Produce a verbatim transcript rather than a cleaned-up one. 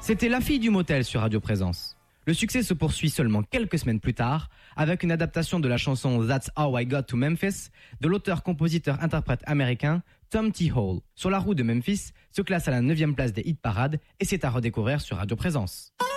C'était La fille du motel sur Radio Présence. Le succès se poursuit seulement quelques semaines plus tard avec une adaptation de la chanson That's How I Got to Memphis de l'auteur-compositeur-interprète américain Tom T. Hall. Sur la route de Memphis se classe à la neuvième place des hit parades et c'est à redécouvrir sur Radio Présence.